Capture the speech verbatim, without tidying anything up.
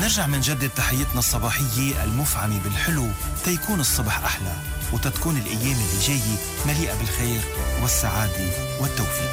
منرجع منجدد تحيتنا الصباحية المفعمة بالحلو تيكون الصبح أحلى وتتكون الأيام اللي جاية مليئة بالخير والسعادة والتوفيق.